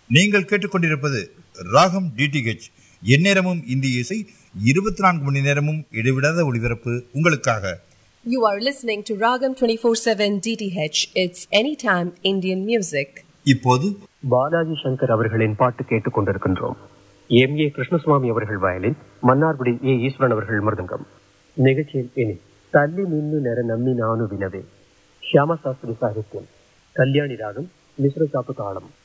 நீங்கள் கேட்டுக்கொண்டிருப்பது ராகம் டிடிஹெச். எந்நேரமும் இந்திய இசை, 24 மணி நேரமும் இடைவிடாத ஒளிபரப்பு உங்களுக்காக. You are listening to Ragam 24/7 DTH. It's anytime Indian music. இப்போது பாலாஜி சங்கர் அவர்களின் பாட்டு கேட்டுக் கொண்டிருக்கின்றோம். M.A. கிருஷ்ணசுவாமி அவர்கள் வயலின், மன்னார்குடி A. ஈஸ்வரன் அவர்கள் மிருதங்கம். நிகழ்ச்சியில் இனி தள்ளி நின்னு நெர நம்மி நானு வினவே, ஷியாம சாஸ்திரி சாகித்யம், கல்யாணி ராகம், மிஸ்ர சாப்பு தாளம்.